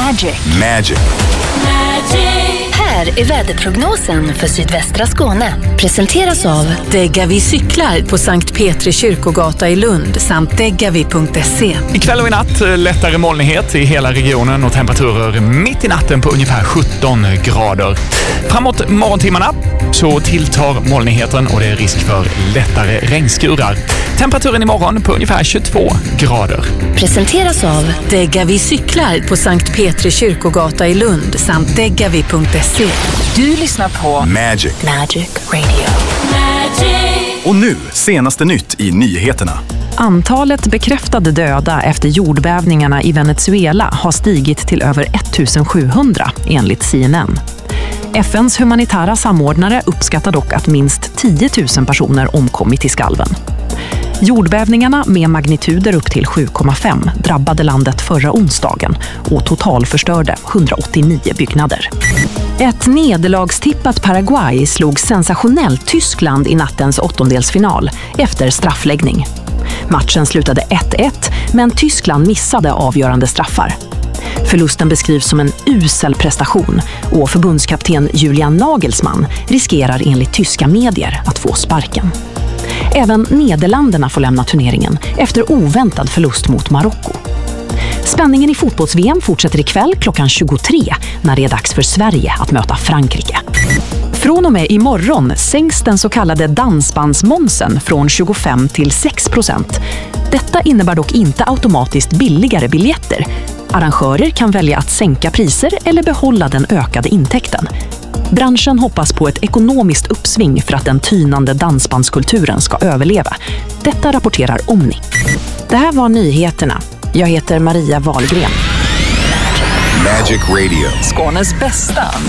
Magic. Här är väderprognosen för sydvästra Skåne. Presenteras av Degavi cyklar på Sankt Petri kyrkogata i Lund samt degavi.se. Ikväll och i natt lättare molnighet i hela regionen och temperaturer mitt i natten på ungefär 17 grader. Framåt morgontimmarna så tilltar molnigheten och det är risk för lättare regnskurar. Temperaturen imorgon på ungefär 22 grader. Presenteras av Degavi cyklar på Sankt Petri kyrkogata i Lund samt degavi.se. Du lyssnar på Magic Radio. Och nu, senaste nytt i nyheterna. Antalet bekräftade döda efter jordbävningarna i Venezuela har stigit till över 1700 enligt CNN. FNs humanitära samordnare uppskattar dock att minst 10 000 personer omkommit i skalven. Jordbävningarna med magnituder upp till 7,5 drabbade landet förra onsdagen och totalförstörde 189 byggnader. Ett nederlagstippat Paraguay slog sensationellt Tyskland i nattens åttondelsfinal efter straffläggning. Matchen slutade 1-1, men Tyskland missade avgörande straffar. Förlusten beskrivs som en usel prestation och förbundskapten Julian Nagelsmann riskerar enligt tyska medier att få sparken. Även Nederländerna får lämna turneringen efter oväntad förlust mot Marocko. Spänningen i fotbolls-VM fortsätter ikväll klockan 23 när det är dags för Sverige att möta Frankrike. Från och med imorgon sänks den så kallade dansbandsmomsen från 25% till 6%. Detta innebär dock inte automatiskt billigare biljetter. Arrangörer kan välja att sänka priser eller behålla den ökade intäkten. Branschen hoppas på ett ekonomiskt uppsving för att den tynande dansbandskulturen ska överleva. Detta rapporterar Omni. Det här var nyheterna. Jag heter Maria Wahlgren. Magic Radio. Skånes bästa